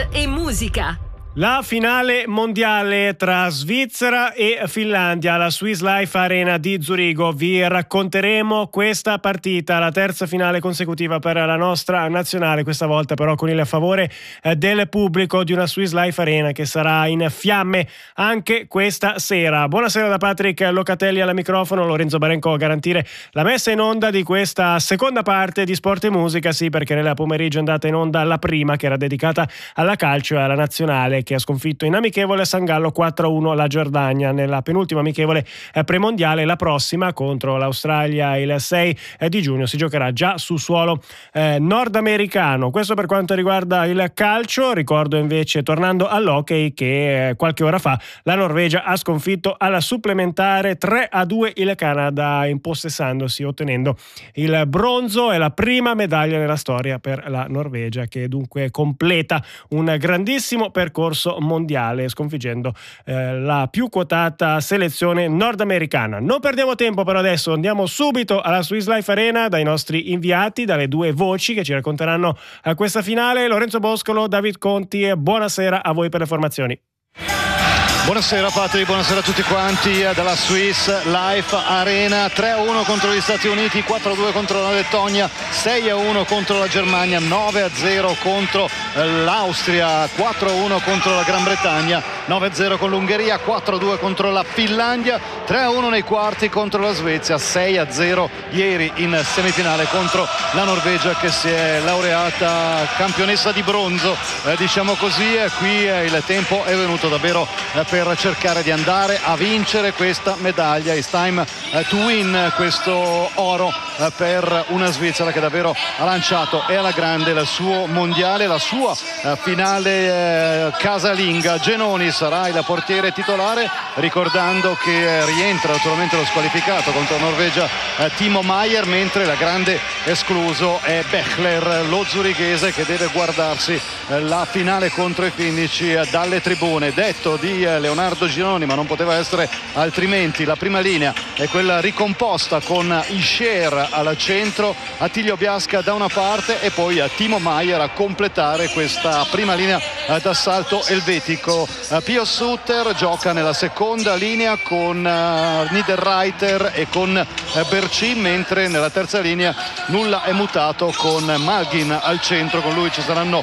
e musica. La finale mondiale tra Svizzera e Finlandia alla Swiss Life Arena di Zurigo. Vi racconteremo questa partita, la terza finale consecutiva per la nostra nazionale, questa volta però con il favore del pubblico di una Swiss Life Arena che sarà in fiamme anche questa sera. Buonasera da Patrick Locatelli al microfono, Lorenzo Barenco a garantire la messa in onda di questa seconda parte di Sport e Musica, sì, perché nella pomeriggio è andata in onda la prima, che era dedicata alla calcio e alla nazionale, che ha sconfitto in amichevole a San Gallo 4-1 la Giordania nella penultima amichevole premondiale. La prossima contro l'Australia il 6 di giugno si giocherà già su suolo nordamericano. Questo per quanto riguarda il calcio. Ricordo invece, tornando all'hockey, che qualche ora fa la Norvegia ha sconfitto alla supplementare 3-2 il Canada, impossessandosi, ottenendo il bronzo. È la prima medaglia nella storia per la Norvegia, che dunque completa un grandissimo percorso mondiale, sconfiggendo la più quotata selezione nordamericana. Non perdiamo tempo però, adesso andiamo subito alla Swiss Life Arena dai nostri inviati, dalle due voci che ci racconteranno questa finale. Lorenzo Boscolo, David Conti, e buonasera a voi per le formazioni. Buonasera Patri, buonasera a tutti quanti dalla Swiss Life Arena. 3-1 contro gli Stati Uniti, 4-2 contro la Lettonia, 6-1 contro la Germania, 9-0 contro l'Austria, 4-1 contro la Gran Bretagna, 9-0 con l'Ungheria, 4-2 contro la Finlandia, 3-1 nei quarti contro la Svezia, 6-0 ieri in semifinale contro la Norvegia, che si è laureata campionessa di bronzo, diciamo così. Qui il tempo è venuto davvero per cercare di andare a vincere questa medaglia. It's time to win, questo oro per una Svizzera che davvero ha lanciato e alla grande il suo mondiale, la sua finale casalinga. Genoni sarà il portiere titolare, ricordando che rientra naturalmente lo squalificato contro la Norvegia Timo Maier, mentre la grande escluso è Bechler, lo zurighese, che deve guardarsi la finale contro i finnici dalle tribune. Detto di Leonardo Gironi, ma non poteva essere altrimenti. La prima linea è quella ricomposta con Ischer al centro, Attilio Biasca da una parte e poi Timo Maier a completare questa prima linea d'assalto elvetico. Pio Sutter gioca nella seconda linea con Niederreiter e con Bercin, mentre nella terza linea nulla è mutato con Malgin al centro. Con lui ci saranno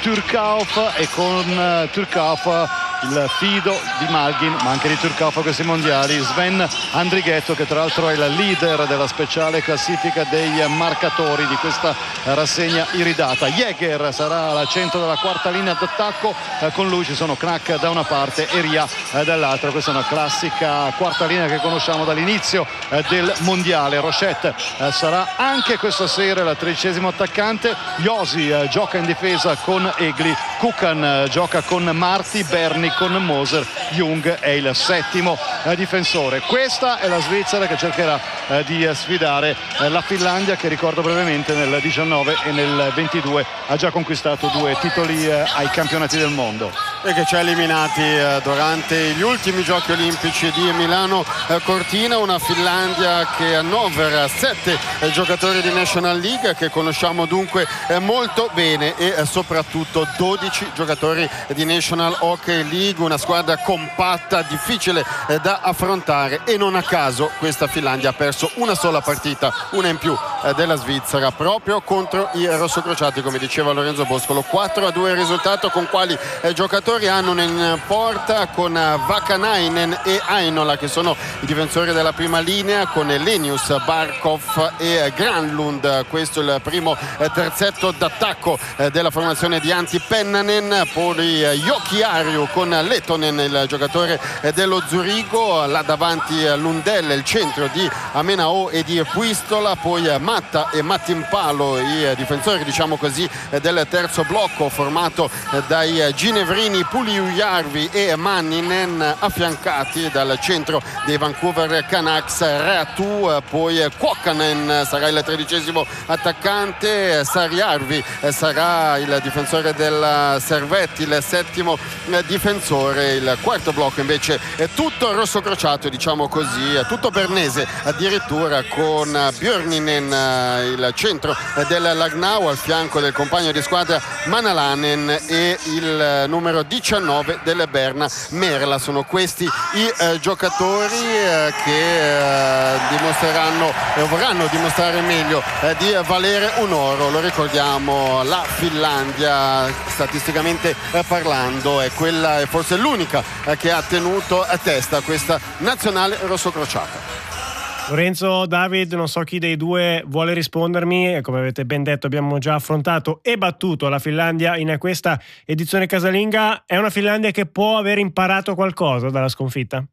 Turkov, e con Turkov il fido di Malgin, ma anche di Turkov a questi mondiali, Sven Andrighetto, che tra l'altro è il leader della speciale classifica dei marcatori di questa rassegna iridata. Jäger sarà al centro della quarta linea d'attacco, con lui ci sono Knack da una parte e Ria dall'altra. Questa è una classica quarta linea che conosciamo dall'inizio del mondiale. Rochette sarà anche questa sera il 13° attaccante. Josi gioca in difesa con Egli, Kukan gioca con Marti, Berni con Moser, Jung è il 7° difensore. Questa è la Svizzera che cercherà di sfidare la Finlandia, che ricordo brevemente nel 19 e nel 22 ha già conquistato 2 titoli ai campionati del mondo, e che ci ha eliminati durante gli ultimi giochi olimpici di Milano Cortina. Una Finlandia che annovera 7 giocatori di National League, che conosciamo dunque molto bene, e soprattutto 12 giocatori di National Hockey League. Una squadra compatta, difficile da affrontare, e non a caso questa Finlandia ha perso una sola partita, una in più della Svizzera, proprio contro i rossocrociati, come diceva Lorenzo Boscolo. 4-2 il risultato. Con quali giocatori hanno in porta? Con Vakanainen e Ainola, che sono i difensori della prima linea, con Lenius, Barkov e Granlund. Questo è il primo terzetto d'attacco della formazione di Antti Pennanen. Poi Jokiharju con Lettonen, il giocatore dello Zurigo, là davanti Lundell, il centro di Amenao e di Puistola, poi Matta e Mattimpalo, i difensori diciamo così del terzo blocco, formato dai ginevrini Puljujärvi e Manninen, affiancati dal centro dei Vancouver Canucks Reatu, poi Kuokkanen sarà il 13° attaccante, Sarjärvi sarà il difensore del Servette, il 7° difensore. Il quarto blocco invece è tutto rosso crociato, diciamo così, tutto bernese addirittura, con Björninen il centro del Lagnau al fianco del compagno di squadra Manalanen e il numero 19 del Berna Merla. Sono questi i giocatori che dimostreranno o vorranno dimostrare meglio di valere un oro. Lo ricordiamo, la Finlandia statisticamente parlando è quella, è forse l'unica che ha tenuto a testa questa nazionale rossocrociata. Lorenzo, David, non so chi dei due vuole rispondermi. Come avete ben detto, abbiamo già affrontato e battuto la Finlandia in questa edizione casalinga. È una Finlandia che può aver imparato qualcosa dalla sconfitta?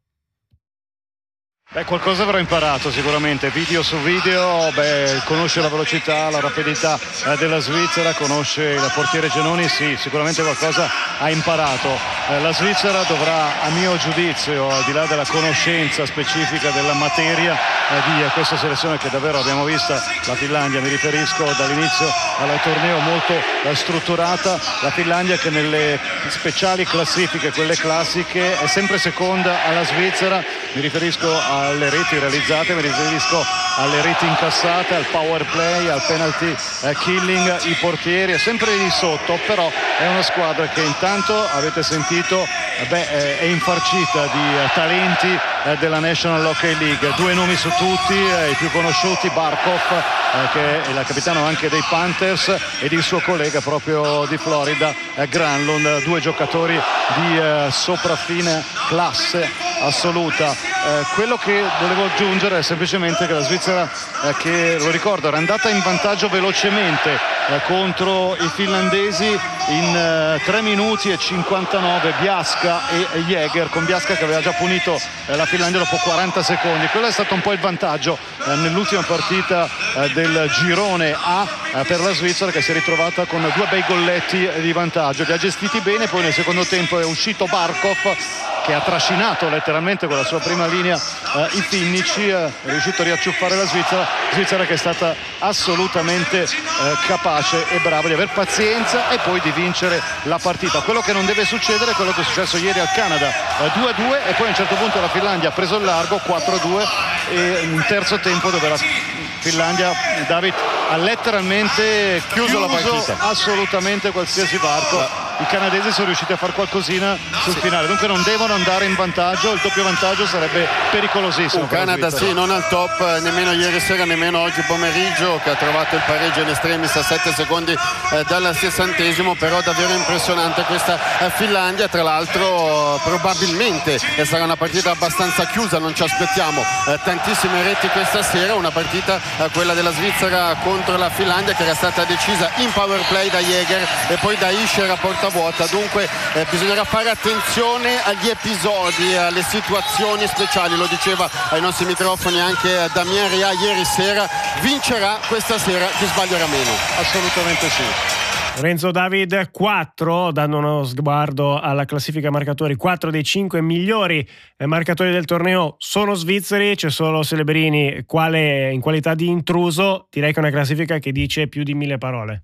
Qualcosa avrà imparato sicuramente, video su video, conosce la velocità, la rapidità della Svizzera, conosce il portiere Genoni, sì, sicuramente qualcosa ha imparato. La Svizzera dovrà, a mio giudizio, al di là della conoscenza specifica della materia di questa selezione che davvero abbiamo vista, la Finlandia, mi riferisco dall'inizio al torneo molto strutturata, la Finlandia che nelle speciali classifiche, quelle classiche, è sempre seconda alla Svizzera, mi riferisco alle reti realizzate, mi riferisco alle reti incassate, al power play, al penalty killing, i portieri, è sempre lì sotto, però è una squadra che intanto avete sentito è infarcita di talenti della National Hockey League, due nomi su tutti, i più conosciuti, Barkov che è il capitano anche dei Panthers, ed il suo collega proprio di Florida, Granlund, due giocatori di sopraffine classe assoluta. Quello che volevo aggiungere è semplicemente che la Svizzera, che lo ricordo era andata in vantaggio velocemente contro i finlandesi in 3 minuti e 59, Biasca e Jäger, con Biasca che aveva già punito la Finlandia dopo 40 secondi. Quello è stato un po' il vantaggio nell'ultima partita del girone A per la Svizzera, che si è ritrovata con 2 bei golletti di vantaggio, li ha gestiti bene. Poi nel secondo tempo è uscito Barkov, che ha trascinato letteralmente con la sua prima linea i Finnici, è riuscito a riacciuffare la Svizzera che è stata assolutamente capace e brava di aver pazienza e poi di vincere la partita. Quello che non deve succedere è quello che è successo ieri al Canada, 2-2, e poi a un certo punto la Finlandia ha preso il largo, 4-2, e un terzo tempo dove la Finlandia, David, ha letteralmente chiuso la partita, assolutamente qualsiasi varco. I canadesi sono riusciti a fare qualcosina sul finale, dunque non devono andare in vantaggio, il doppio vantaggio sarebbe pericolosissimo. Canada sì, non al top nemmeno ieri sera, nemmeno oggi pomeriggio, che ha trovato il pareggio in estremis a 7 secondi dal 60°, però davvero impressionante questa Finlandia. Tra l'altro probabilmente sarà una partita abbastanza chiusa, non ci aspettiamo tantissime reti questa sera, una partita quella della Svizzera contro la Finlandia che era stata decisa in power play da Jäger e poi da Ischer a porta vuota. Dunque bisognerà fare attenzione agli episodi, alle situazioni speciali, lo diceva ai nostri microfoni anche Damien Ria ieri sera. Vincerà questa sera, chi sbaglierà meno? Assolutamente sì. Lorenzo, David, 4, dando uno sguardo alla classifica marcatori, 4 dei 5 migliori marcatori del torneo sono svizzeri, c'è solo Celebrini in qualità di intruso. Direi che è una classifica che dice più di 1000 parole.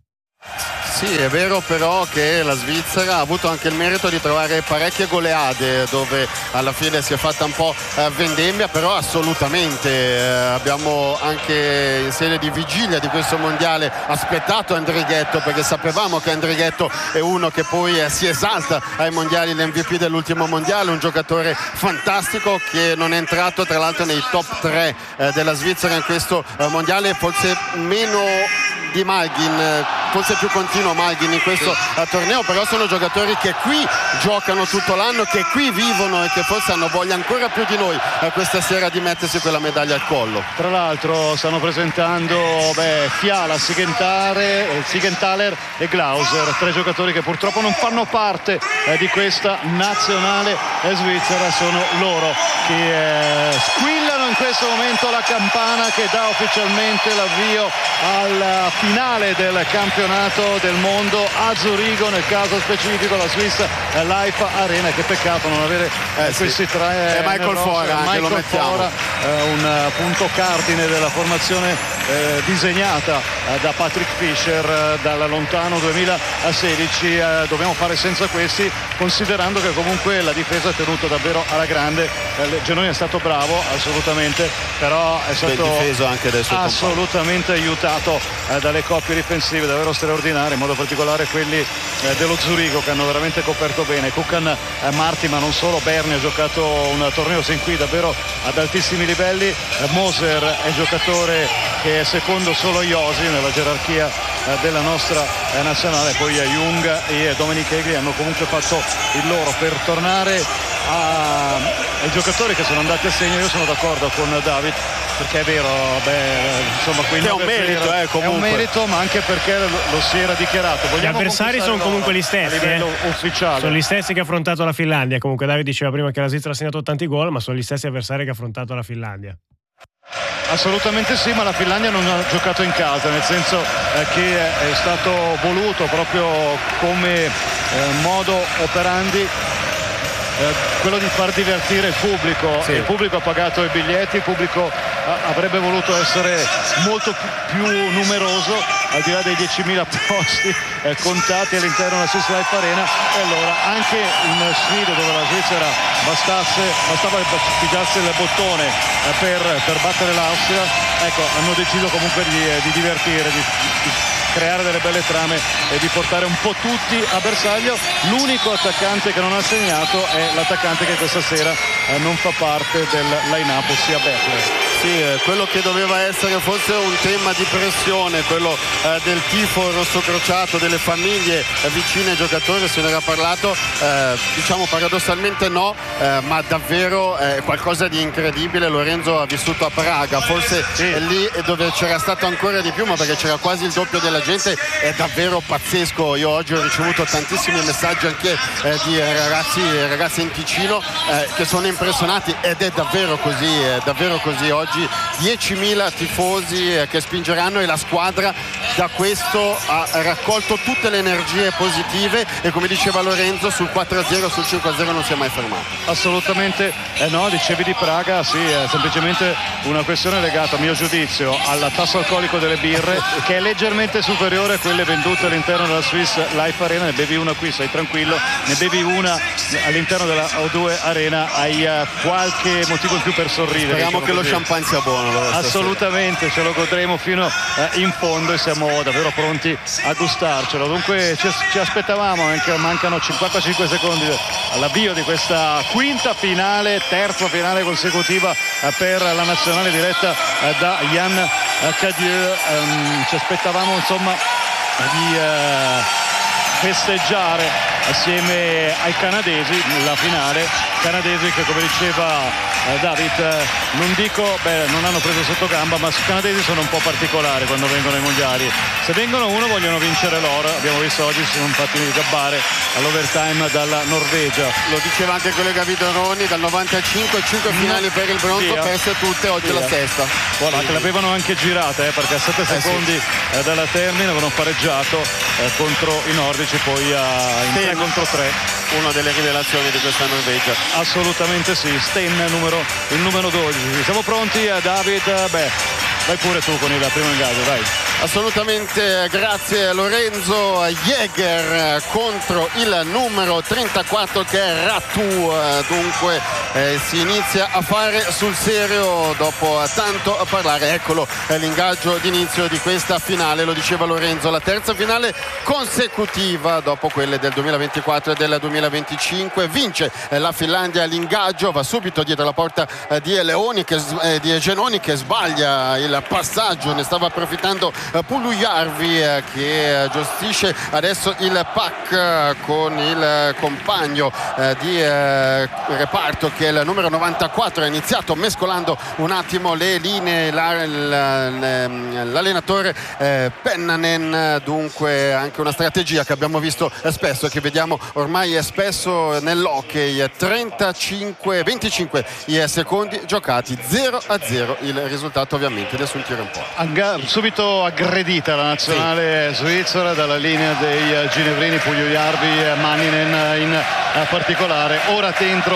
Sì, è vero però che la Svizzera ha avuto anche il merito di trovare parecchie goleade dove alla fine si è fatta un po' vendemmia, però assolutamente abbiamo anche in sede di vigilia di questo mondiale aspettato Andrighetto, perché sapevamo che Andrighetto è uno che poi si esalta ai mondiali, l'MVP dell'ultimo mondiale, un giocatore fantastico che non è entrato tra l'altro nei top 3 della Svizzera in questo mondiale, forse meno di Malgin, forse più continuo Malgin in questo torneo, però sono giocatori che qui giocano tutto l'anno, che qui vivono e che forse hanno voglia ancora più di noi questa sera di mettersi quella medaglia al collo. Tra l'altro stanno presentando Fiala, Sigenthaler e Glauser, 3 giocatori che purtroppo non fanno parte di questa nazionale svizzera. Sono loro che squillano in questo momento la campana che dà ufficialmente l'avvio al finale del campionato del mondo a Zurigo, nel caso specifico la Swiss Life Arena. Che peccato non avere questi 3. Michael Fora, un punto cardine della formazione disegnata da Patrick Fischer dal lontano 2016. Dobbiamo fare senza questi, considerando che comunque la difesa è tenuta davvero alla grande. Giannoni è stato bravo assolutamente, però è stato ben difeso anche dai suoi assolutamente aiutato dalle coppie difensive davvero straordinarie, in modo particolare quelli dello Zurigo, che hanno veramente coperto bene. Kukan, Marti, ma non solo. Berni ha giocato un torneo sin qui davvero ad altissimi livelli. Moser è giocatore che è secondo solo a Josi nella gerarchia della nostra nazionale. Poi Jung e Dominic Egli hanno comunque fatto il loro. Per tornare ai giocatori che sono andati a segno, io sono d'accordo con David, perché è vero, insomma, è un merito, comunque. È un merito, ma anche perché lo si era dichiarato. Gli avversari sono comunque gli stessi, a livello ufficiale. Sono gli stessi che ha affrontato la Finlandia. Comunque David diceva prima che la Svizzera ha segnato tanti gol, ma sono gli stessi avversari che ha affrontato la Finlandia. Assolutamente sì, ma la Finlandia non ha giocato in casa, nel senso che è stato voluto proprio come modo operandi quello di far divertire il pubblico. Sì. Il pubblico ha pagato i biglietti, il pubblico avrebbe voluto essere molto più numeroso, al di là dei 10.000 posti contati all'interno della Swiss Life Arena. E allora anche in sfide dove la Svizzera bastava pigiarsi il bottone per battere l'Austria, ecco, hanno deciso comunque di divertire, di creare delle belle trame e di portare un po' tutti a bersaglio. L'unico attaccante che non ha segnato è l'attaccante che questa sera non fa parte del line-up, ossia Beckler. Sì, quello che doveva essere forse un tema di pressione, quello del tifo rosso crociato, delle famiglie vicine ai giocatori, se ne era parlato, diciamo paradossalmente no, ma davvero è qualcosa di incredibile. Lorenzo ha vissuto a Praga, forse lì dove c'era stato ancora di più, ma perché c'era quasi il doppio della gente. È davvero pazzesco. Io oggi ho ricevuto tantissimi messaggi anche di ragazzi in Ticino che sono impressionati, ed è davvero così. Oggi 10.000 tifosi che spingeranno, e la squadra da questo ha raccolto tutte le energie positive, e come diceva Lorenzo, sul 4-0, sul 5-0 non si è mai fermato. Assolutamente no. Dicevi di Praga, sì, è semplicemente una questione legata, a mio giudizio, al tasso alcolico delle birre, che è leggermente superiore a quelle vendute all'interno della Swiss Life Arena. Ne bevi una qui, sei tranquillo, ne bevi una all'interno della O2 Arena, hai qualche motivo in più per sorridere. Speriamo che lo champagne sia buono. Assolutamente, ce lo godremo fino in fondo e siamo davvero pronti a gustarcelo. Dunque ci aspettavamo, anche mancano 55 secondi all'avvio di questa terza finale consecutiva per la nazionale diretta da Yann Cadieux. Ci aspettavamo insomma di festeggiare assieme ai canadesi la finale. Canadesi che, come diceva David, non hanno preso sotto gamba, ma i canadesi sono un po' particolari quando vengono ai mondiali. Se vengono uno vogliono vincere l'oro. Abbiamo visto oggi si sono fatti gabbare all'overtime dalla Norvegia. Lo diceva anche il collega Vidoroni, dal 95 5 finali per il bronzo, perse tutte, oggi la sesta. Voilà, che l'avevano anche girata, perché a 7 secondi dalla termine avevano pareggiato contro i nordici, poi in 3 contro 3. Una delle rivelazioni di questa Norvegia. Assolutamente sì. Sten, il numero 12. Siamo pronti, David? Vai pure tu con il primo ingaggio, dai. Assolutamente, grazie Lorenzo. Jäger contro il numero 34 che è Ratu. Dunque si inizia a fare sul serio dopo tanto a parlare. Eccolo l'ingaggio d'inizio di questa finale, lo diceva Lorenzo, la terza finale consecutiva dopo quelle del 2024 e del 2025. Vince la Finlandia l'ingaggio, va subito dietro la porta di Genoni che sbaglia il passaggio, ne stava approfittando Pulujärvi che gestisce adesso il pack con il compagno di reparto che è il numero 94. Ha iniziato mescolando un attimo le linee l'allenatore Pennanen. Dunque anche una strategia che abbiamo visto spesso e che vediamo ormai spesso nell'hockey. 25 i secondi giocati, 0-0 il risultato ovviamente sul tiro in porta. Subito aggredita la nazionale svizzera dalla linea dei ginevrini, Pulujärvi e Manninen in particolare. Ora dentro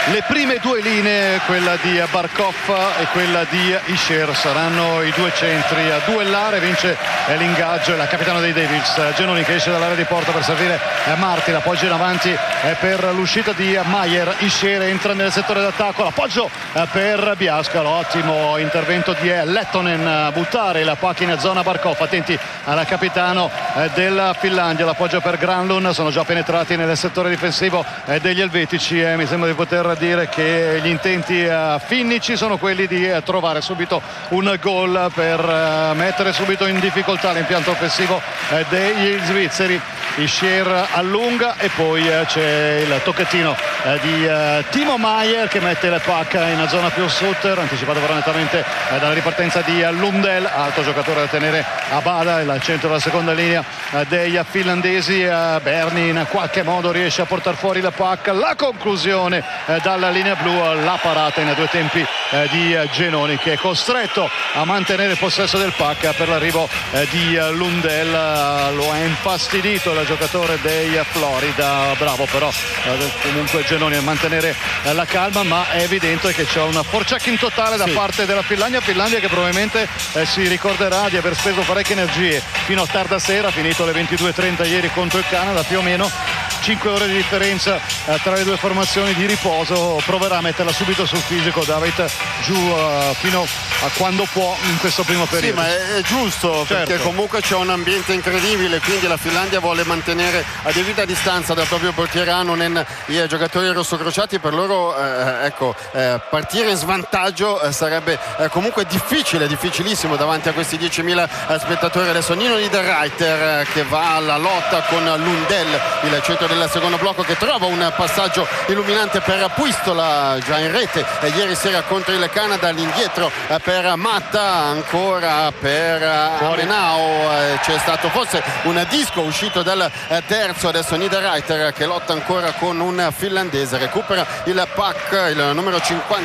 Le prime due linee, quella di Barkov e quella di Hischier, saranno i due centri a duellare. Vince l'ingaggio la capitano dei Devils, Genoni, che esce dall'area di porta per servire Marti, l'appoggio in avanti per l'uscita di Maier. Hischier entra nel settore d'attacco, l'appoggio per Biasca, l'ottimo intervento di Lettonen, buttare la pacca in zona Barkov. Attenti alla capitano della Finlandia, l'appoggio per Granlund. Sono già penetrati nel settore difensivo degli elvetici. Mi sembra di poter dire che gli intenti finnici sono quelli di trovare subito un gol per mettere subito in difficoltà l'impianto offensivo degli svizzeri. Hischier allunga e poi c'è il tocchettino di Timo Maier che mette le pacca in zona più sud, anticipato però nettamente dalla ripartenza di Lundell, alto giocatore da tenere a bada, il centro della seconda linea dei finlandesi. Berni in qualche modo riesce a portare fuori la pacca, la conclusione dalla linea blu, la parata in due tempi di Genoni, che è costretto a mantenere il possesso del pacca per l'arrivo di Lundell. Lo ha infastidito il giocatore dei Florida, bravo però comunque Genoni a mantenere la calma, ma è evidente che c'è una forechecking totale da parte della Finlandia che probabilmente si ricorderà di aver speso parecchie energie fino a tarda sera, finito alle 22:30 ieri contro il Canada, più o meno 5 ore di differenza tra le due formazioni di riposo. Proverà a metterla subito sul fisico David giù fino a quando può in questo primo periodo. Sì, ma è giusto, perché comunque c'è un ambiente incredibile, quindi la Finlandia vuole mantenere a debita distanza dal proprio portiere Annunen i giocatori rossocrociati. Per loro partire in svantaggio sarebbe comunque difficilissimo davanti a questi 10.000 spettatori. Adesso Nino Niederreiter che va alla lotta con Lundell, il centro del secondo blocco, che trova un passaggio illuminante per Puistola, già in rete ieri sera contro il Canada. All'indietro per Matta, ancora per Amenao, c'è stato forse un disco uscito dal terzo. Adesso Niederreiter che lotta ancora con un finlandese, recupera il puck, il numero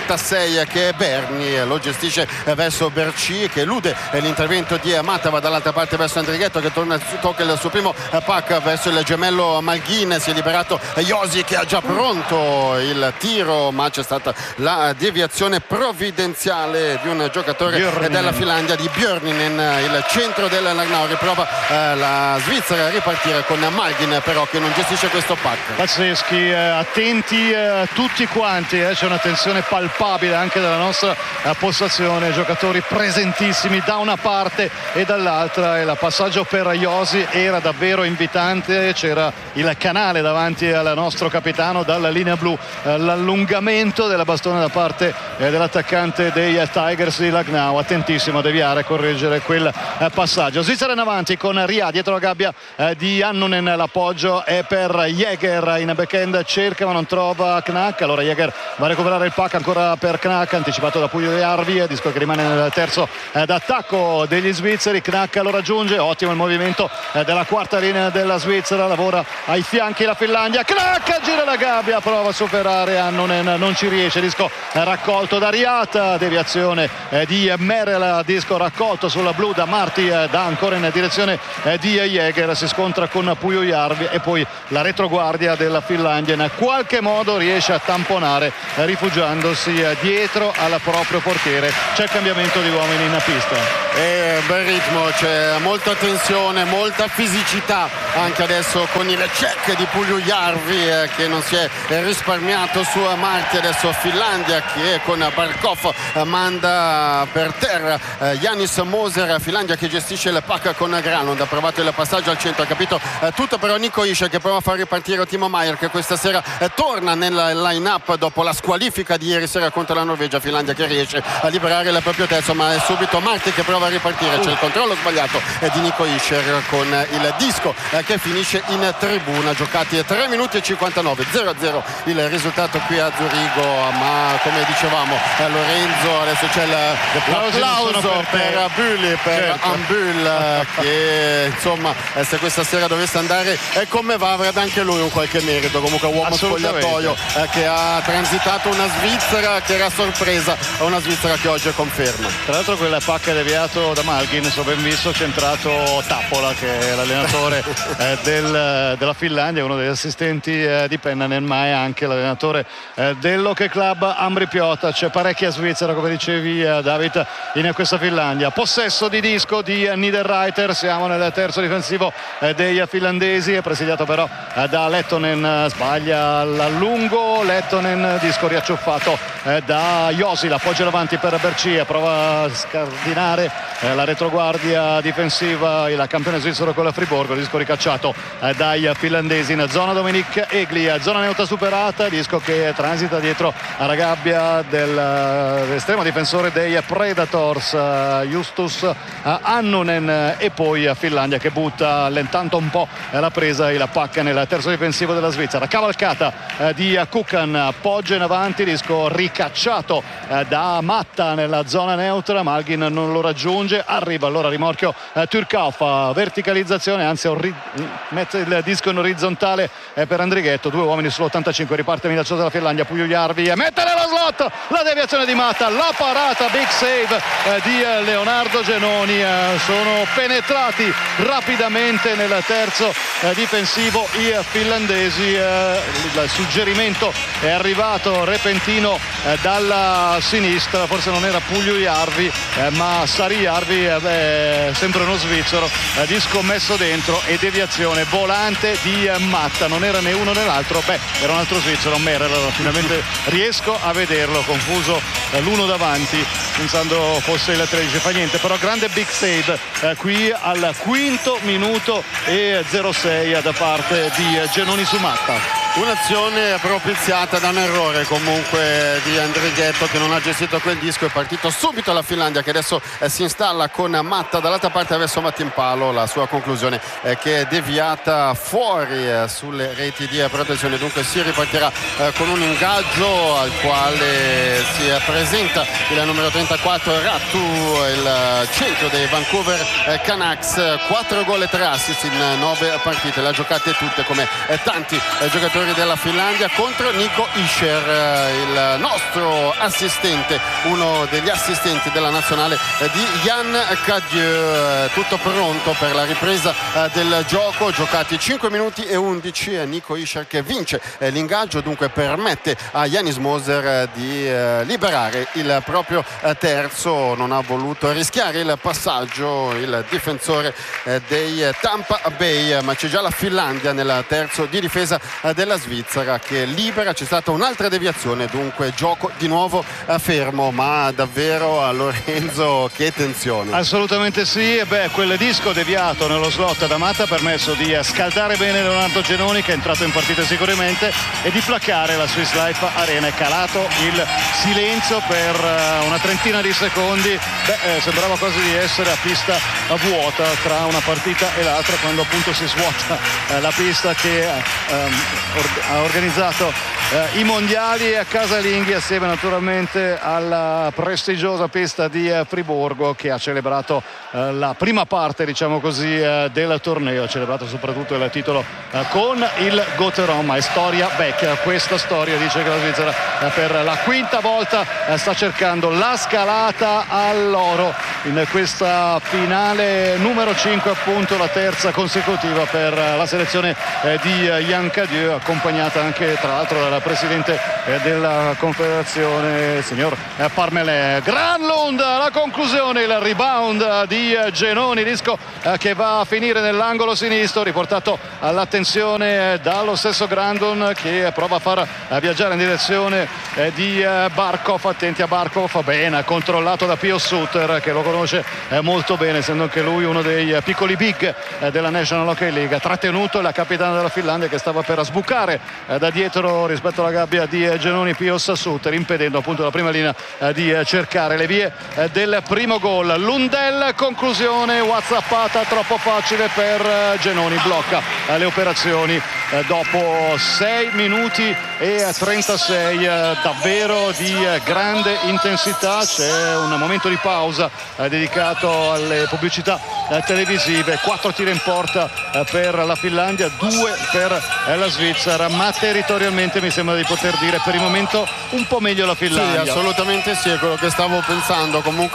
56 che è Berni, lo gestisce verso Berci che elude l'intervento di Matta, va dall'altra parte verso Andrighetto che tocca il suo primo puck verso il gemello Malghin. Si è liberato Josi che ha già pronto il tiro, ma c'è stata la deviazione provvidenziale di un giocatore della Finlandia, di Björninen, il centro del Lagnau. Riprova la Svizzera a ripartire con Malghin però che non gestisce questo puck. Pazzeschi, attenti tutti quanti, c'è una tensione palpabile anche dalla nostra postazione, giocatori presentissimi da una parte e dall'altra, e il passaggio per Josi era davvero invitante. C'era il canale davanti al nostro capitano dalla linea blu, l'allungamento della bastone da parte dell'attaccante dei Tigers di Lagnau, attentissimo a deviare e correggere quel passaggio. Svizzera in avanti con Ria dietro la gabbia di Annunen, l'appoggio è per Jäger in backhand, cerca ma non trova Knack, allora Jäger va a recuperare il puck ancora per Knack, anticipato da Pugliarvi, disco che rimane nel terzo d'attacco degli svizzeri. Knack lo raggiunge, ottimo il movimento della quarta linea della Svizzera, lavora ai fianchi la Finlandia. Knack gira la gabbia, prova a superare Annunen, non ci riesce, disco raccolto da Riat, deviazione di Merel, disco raccolto sulla blu da Marti, da ancora in direzione di Jäger, si scontra con Pugliarvi e poi la retroguardia della Finlandia in qualche modo riesce a tamponare rifugiandosi dietro al proprio portiere. C'è il cambiamento di uomini in pista e bel ritmo, c'è molta tensione, molta fisicità anche adesso con il check di Pugliarvi che non si è risparmiato su Marti. Adesso Finlandia che con Barkov manda per terra Janis Moser, Finlandia che gestisce il puck con Granlund, ha provato il passaggio al centro, ha capito tutto però Nico Hischier che prova a far ripartire Timo Maier che questa sera torna nel line-up dopo la squalifica di ieri sera contro la Norvegia. Finlandia che riesce a liberare il proprio terzo, ma è subito Marti che prova a ripartire, c'è il controllo sbagliato di Nico Hischier con il disco che finisce in tribuna. Giocati 3 minuti e 59, 0-0 il risultato qui a Zurigo, ma come dicevamo Lorenzo adesso c'è l'applauso per Bühli, per Ambühl che insomma se questa sera dovesse andare come va avrebbe anche lui un qualche merito, comunque uomo spogliatoio che ha transitato una Svizzera che era sorpresa, una Svizzera che oggi è conferma. Tra l'altro quella pacca deviato centrato da Malgin, so ben visto, centrato Tappola, che è l'allenatore della Finlandia, uno degli assistenti di Pennanen, ma è anche l'allenatore dell'Hockey Club Ambri Piotta. C'è parecchia Svizzera, come dicevi David, in questa Finlandia. Possesso di disco di Niederreiter, siamo nel terzo difensivo dei finlandesi, è presidiato però da Lettonen, sbaglia a lungo Lettonen, disco riacciuffato da Josila, appoggia avanti per Bercia, prova a scardinare la retroguardia difensiva, il campione svizzero con la Friburgo, disco ricacciato dai finlandesi in zona. Dominic Egli, zona neutra superata, disco che transita dietro alla gabbia dell'estremo difensore dei Predators Justus Annunen, e poi Finlandia che butta allentando un po' la presa, il pacca nel terzo difensivo della Svizzera. Cavalcata di Kukan, appoggia in avanti, disco ricacciato da Matta nella zona neutra, Malgin non lo raggiunge, arriva allora rimorchio Turkov, verticalizzazione, anzi mette il disco in orizzontale per Andrighetto, 2 uomini sull'85, riparte minacciosa la Finlandia, Pugliujärvi mette nello slot la deviazione di Matta, la parata, big save di Leonardo Genoni. Sono penetrati rapidamente nel terzo difensivo i finlandesi, il suggerimento è arrivato repentino dalla sinistra, forse non era Pugliujärvi ma Sarijärvi, sempre uno svizzero, disco messo dentro e deviazione volante di Matta, non era né uno né l'altro, era un altro svizzero, Merer, finalmente riesco a vederlo, confuso l'uno davanti pensando fosse il 13, fa niente, però grande big save qui al quinto minuto e 06 da parte di Genoni su Matta. Un'azione propiziata da un errore comunque di Andrighetto, che non ha gestito quel disco. È partito subito la Finlandia, che adesso si installa con Matta dall'altra parte verso Mattimpalo. La sua conclusione che è deviata fuori sulle reti di protezione, dunque si ripartirà con un ingaggio al quale si presenta il numero 34 Rattu, il centro dei Vancouver Canucks. 4 gol e 3 assist in 9 partite, le ha giocate tutte come tanti giocatori della Finlandia, contro Nico Hischier, il nostro assistente, uno degli assistenti della nazionale di Jan Cadieux. Tutto pronto per la ripresa del gioco, giocati 5 minuti e 11. Nico Hischier che vince l'ingaggio, dunque permette a Janis Moser di liberare il proprio terzo. Non ha voluto rischiare il passaggio il difensore dei Tampa Bay, ma c'è già la Finlandia nel terzo di difesa della Svizzera che libera. C'è stata un'altra deviazione, dunque gioco di nuovo fermo, ma davvero, a Lorenzo, che tensione. Assolutamente sì, quel disco deviato nello slot da Matta ha permesso di scaldare bene Leonardo Genoni, che è entrato in partita sicuramente, e di placare la Swiss Life Arena. È calato il silenzio per una trentina di secondi, sembrava quasi di essere a pista vuota tra una partita e l'altra, quando appunto si svuota la pista che ha organizzato i mondiali a casalinghi, assieme naturalmente alla prestigiosa pista di Friburgo, che ha celebrato la prima parte, diciamo così, del torneo. Ha celebrato soprattutto il titolo con il Goteron, ma è storia vecchia questa storia. Dice che la Svizzera per la quinta volta sta cercando la scalata all'oro in questa finale numero 5, appunto la terza consecutiva per la selezione di Jan Cadieux, accompagnata anche tra l'altro dal presidente della confederazione, signor Parmelin. Granlund, la conclusione, il rebound di Genoni, disco che va a finire nell'angolo sinistro, riportato all'attenzione dallo stesso Granlund, che prova a far viaggiare in direzione di Barkov. Attenti a Barkov, bene controllato da Pio Suter, che lo conosce molto bene, essendo anche lui uno dei piccoli big della National Hockey League. Trattenuto la capitana della Finlandia, che stava per sbucare da dietro rispetto alla gabbia di Genoni, Pios Suter, impedendo appunto la prima linea di cercare le vie del primo gol. Lundell, conclusione whatsappata, troppo facile per Genoni, blocca le operazioni dopo 6 minuti e 36 davvero di grande intensità. C'è un momento di pausa dedicato alle pubblicità televisive. 4 tiri in porta per la Finlandia, 2 per la Svizzera, ma territorialmente mi sembra di poter dire per il momento un po' meglio la Finlandia. Sì, assolutamente sì, è quello che stavo pensando. Comunque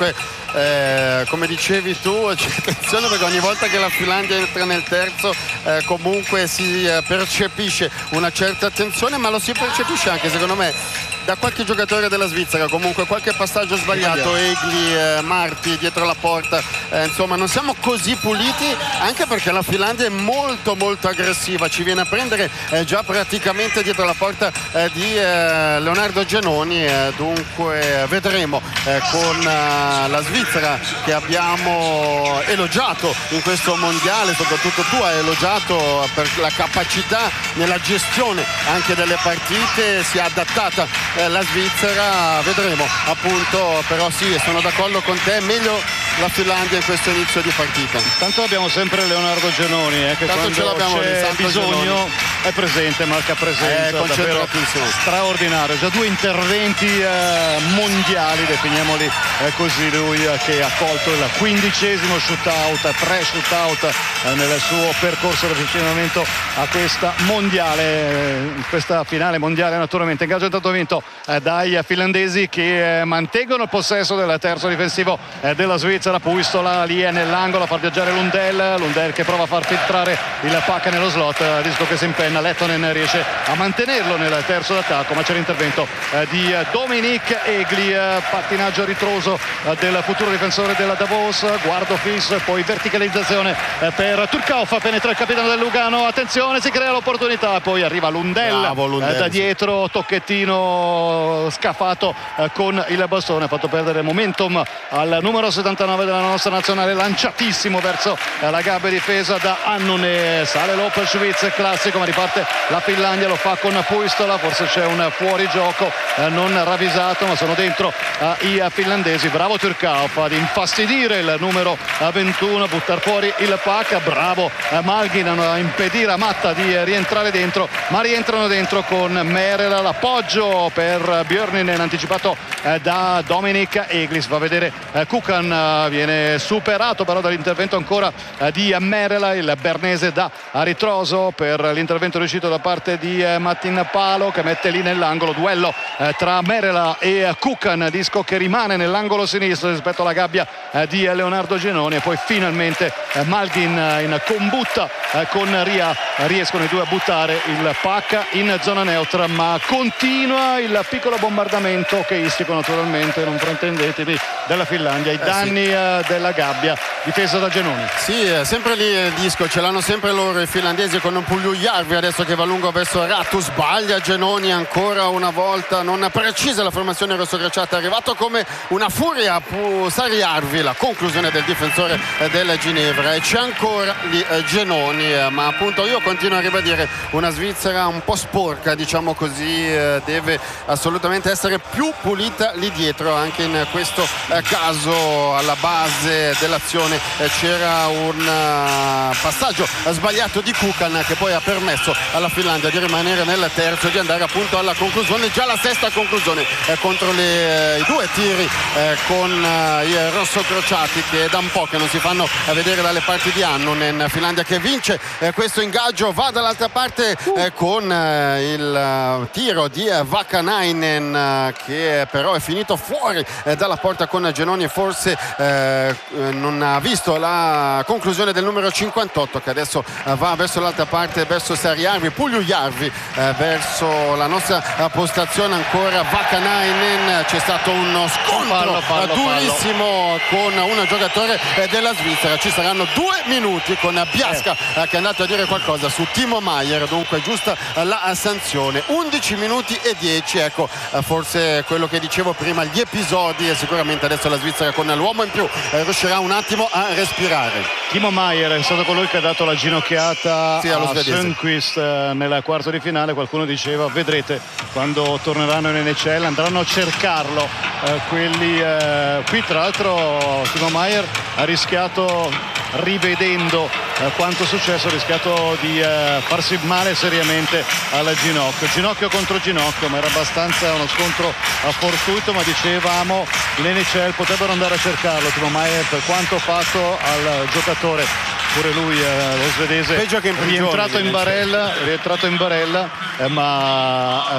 come dicevi tu, attenzione perché ogni volta che la Finlandia entra nel terzo comunque si percepisce una certa attenzione, ma lo si percepisce anche secondo me da qualche giocatore della Svizzera, comunque qualche passaggio sbagliato, Egli, Marti dietro la porta, insomma non siamo così puliti, anche perché la Finlandia è molto molto aggressiva, ci viene a prendere già praticamente dietro la porta di Leonardo Genoni, dunque vedremo con la Svizzera che abbiamo elogiato in questo mondiale, soprattutto tu hai elogiato per la capacità nella gestione anche delle partite, si è adattata la Svizzera, vedremo appunto, però sì, sono d'accordo con te, meglio la Finlandia in questo inizio di partita. Tanto abbiamo sempre Leonardo Genoni che tanto quando ce l'abbiamo c'è bisogno Genoni. È presente, marca presenza, davvero straordinario, già 2 interventi mondiali, definiamoli così, lui che ha colto il 15° shootout, 3 shootout nel suo percorso di avvicinamento a questa mondiale, questa finale mondiale naturalmente. Ingaggio intanto vinto dai finlandesi che mantengono il possesso del terzo difensivo della Svizzera. Puistola lì nell'angolo a far viaggiare Lundell che prova a far filtrare il puck nello slot, disco che si impenna, Lettonen riesce a mantenerlo nel terzo d'attacco, ma c'è l'intervento di Dominic Egli, pattinaggio ritroso del futuro difensore della Davos, guardo fisso e poi verticalizzazione per Turkov, penetra il capitano del Lugano, attenzione, si crea l'opportunità, poi arriva Lundell da dietro, tocchettino scafato con il bastone, ha fatto perdere momentum al numero 79 della nostra nazionale, lanciatissimo verso la gabbia difesa da Annone, sale l'Opelschwitz classico, ma riparte la Finlandia, lo fa con Puistola, forse c'è un fuorigioco non ravvisato, ma sono dentro i finlandesi. Bravo Turkov ad infastidire il numero 21, buttare fuori il puck, bravo Malgin a impedire a Matta di rientrare dentro, ma rientrano dentro con Merela, l'appoggio per Björninen anticipato da Dominic Eglis, va a vedere Kukan, viene superato però dall'intervento ancora di Merela, il bernese da ritroso per l'intervento riuscito da parte di Martin Palo che mette lì nell'angolo, duello tra Merela e Kukan, disco che rimane nell'angolo sinistro rispetto alla gabbia di Leonardo Genoni, e poi finalmente Malgin in combutta con Ria, riescono i due a buttare il puck in zona neutra, ma continua il piccolo bombardamento hockeyistico naturalmente, non fraintendetemi, della Finlandia, i danni della gabbia difesa da Genoni. Sì, sempre lì il disco, ce l'hanno sempre loro i finlandesi con un Puljujärvi adesso che va lungo verso Ratu, sbaglia Genoni ancora una volta, non precisa la formazione rossogrecciata, è arrivato come una furia Puljujärvi, la conclusione del difensore del Ginevra, e c'è ancora lì Genoni, ma appunto io continuo a ribadire una Svizzera un po' sporca, diciamo così, deve assolutamente essere più pulita lì dietro, anche in questo caso alla base dell'azione c'era un passaggio sbagliato di Kukan che poi ha permesso alla Finlandia di rimanere nel terzo e di andare appunto alla conclusione, già la sesta conclusione contro i 2 tiri con i rossocrociati che da un po' che non si fanno vedere dalle parti di Annunen. Finlandia che vince questo ingaggio, va dall'altra parte con il tiro di Vakanainen che però è finito fuori dalla porta con Genoni e forse non ha visto la conclusione del numero 58 che adesso va verso l'altra parte, verso Puljujärvi, verso la nostra postazione, ancora Vakanainen, c'è stato uno scontro durissimo con un giocatore della Svizzera, ci saranno 2 minuti con Biasca che è andato a dire qualcosa su Timo Maier, dunque giusta la sanzione, 11 minuti e 10, ecco forse quello che dicevo prima, gli episodi, e sicuramente adesso la Svizzera con l'uomo in più riuscirà un attimo a respirare. Timo Maier è stato colui che ha dato la ginocchiata a Sundqvist nel quarto di finale, qualcuno diceva vedrete quando torneranno in NHL andranno a cercarlo quelli qui, tra l'altro Timo Maier ha rischiato, rivedendo quanto è successo, ha rischiato di farsi male seriamente al ginocchio contro ginocchio, ma era abbastanza uno scontro fortuito, ma dicevamo l'NHL potrebbero andare a cercarlo Timo Maier per quanto fatto al giocatore, pure lui lo svedese peggio che in prigione, rientrato in barella ma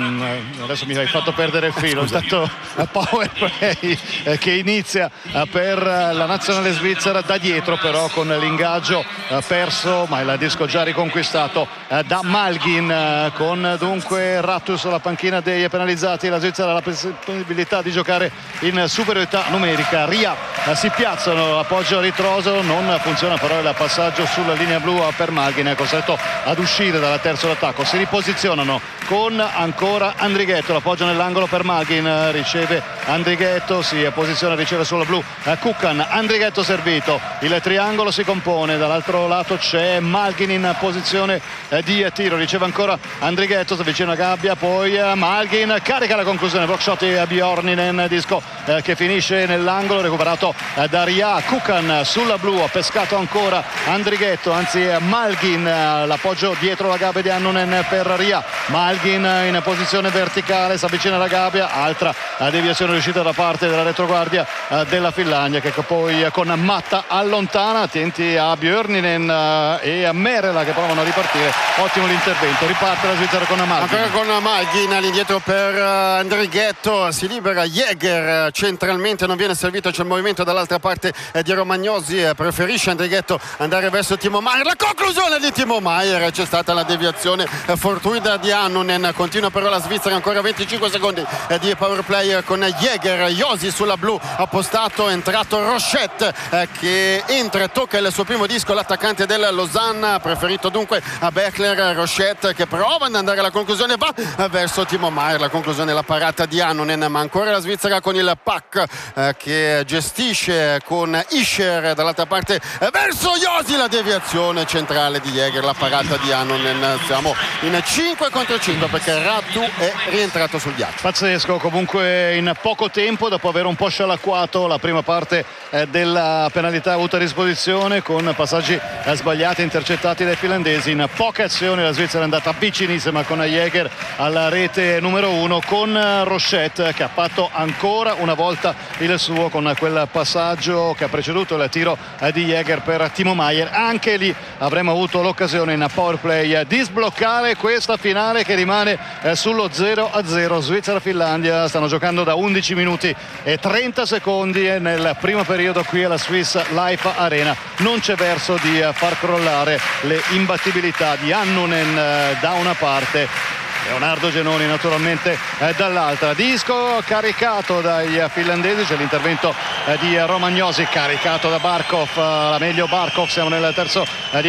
adesso mi hai fatto perdere il filo. Intanto power play che inizia per la nazionale svizzera da dietro, però con l'ingaggio perso, ma il disco già riconquistato da Malgin, con dunque Rattus alla panchina dei penalizzati. La Svizzera ha la possibilità di giocare in superiorità numerica. Ria si piazzano, appoggio a ritroso, non funziona però il passaggio sulla linea blu per Malgin, è costretto ad uscire dalla terza d'attacco. Si riposizionano con ancora Andrighetto, l'appoggio nell'angolo per Malgin, riceve Andrighetto, si posiziona, riceve sulla blu Kukan, Andrighetto servito, il triangolo si compone, dall'altro lato c'è Malgin in posizione di tiro, riceve ancora Andrighetto, si avvicina a gabbia, poi Malgin carica la conclusione, block shot di Bjorninen, disco che finisce nell'angolo, recuperato da Ria. Kukan sulla blu, ha pescato ancora Andrighetto, anzi Malgin, l'appoggio dietro la gabbia di Annunen per Ria. Malgin in posizione verticale, si avvicina alla gabbia, altra deviazione riuscita da parte della retroguardia della Finlandia, che poi con Matta allontana, attenti a Björninen e a Merela che provano a ripartire. Ottimo l'intervento, riparte la Svizzera con Malgin. Ancora con Malgin all'indietro per Andrighetto, si libera Jäger centralmente, non viene servito, c'è il movimento dall'altra parte di Romagnosi, preferisce Andrighetto andare verso Timo Maier, la conclusione di Timo Maier, c'è stata la deviazione fortuita di Annunen. Continua però la Svizzera, ancora 25 secondi di power play con Jäger. Josi sulla blu, appostato, è entrato Rochette che entra e tocca il suo primo disco, l'attaccante del Lausanne, preferito dunque a Beckler. Rochette che prova ad andare alla conclusione, va verso Timo Maier, la conclusione, la parata di Annunen, ma ancora la Svizzera con il pack che gestisce con Ischer dall'altra parte verso Josi, la deviazione centrale di Jäger, la parata di Annunen. Siamo in 5 contro 5 perché Rattu è rientrato sul ghiaccio. Pazzesco, comunque in poco tempo, dopo aver un po' scialacquato la prima parte della penalità avuta a disposizione con passaggi sbagliati intercettati dai finlandesi, in poche azioni la Svizzera è andata vicinissima con Jäger alla rete numero 1, con Rochette che ha fatto ancora una volta il suo con quel passaggio che ha preceduto il tiro di Jäger per Timo Maier. Anche lì avremmo avuto l'occasione in power play di sbloccare questa finale che rimane sullo 0-0. Svizzera-Finlandia stanno giocando da 11 minuti e 30 secondi nel primo periodo qui alla Swiss Life Arena. Non c'è verso di far crollare le imbattibilità di Annunen da una parte, Leonardo Genoni naturalmente dall'altra. Disco caricato dai finlandesi, c'è l'intervento di Romagnosi, caricato da Barkov, la meglio Barkov, siamo nel terzo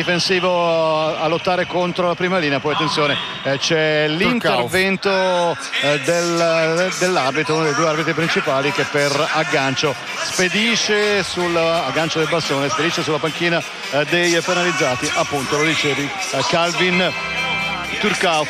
difensivo a lottare contro la prima linea. Poi attenzione, c'è l'intervento dell'arbitro, uno dei due arbitri principali, che per aggancio spedisce sull'aggancio del bastone, spedisce sulla panchina dei penalizzati, appunto lo dicevi, Calvin Turkauf.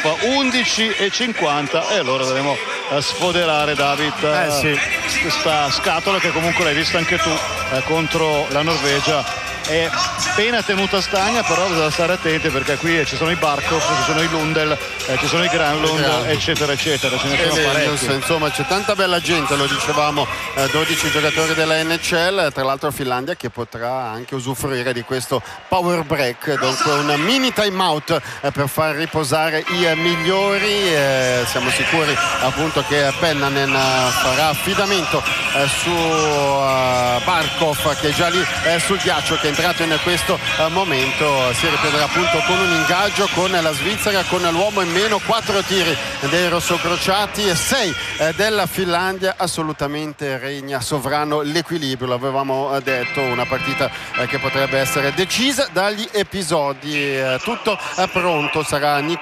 11:50 e allora dovremo sfoderare, David, sì, questa scatola che comunque l'hai vista anche tu contro la Norvegia. È appena tenuta stagna, però bisogna stare attenti perché qui ci sono i Barkov, ci sono i Lundell, ci sono i Granlund, eccetera eccetera, ce ne sono parecchi. Insomma c'è tanta bella gente, lo dicevamo, 12 giocatori della NHL, tra l'altro Finlandia che potrà anche usufruire di questo power break, dunque un mini time out per far riposare i migliori. Siamo sicuri appunto che Pennanen farà affidamento su Barkov che è già lì sul ghiaccio, che è entrato in questo momento. Si riprenderà appunto con un ingaggio con la Svizzera, con l'uomo in meno, 4 tiri dei rossocrociati e 6 della Finlandia. Assolutamente regna sovrano l'equilibrio, l'avevamo detto, una partita che potrebbe essere decisa dagli episodi. Tutto pronto, sarà